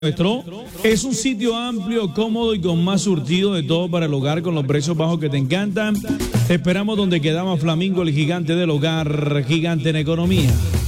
Nuestro es un sitio amplio, cómodo y con más surtido de todo para el hogar con los precios bajos que te encantan. Te esperamos donde quedaba Flamingo, el gigante del hogar, gigante en economía.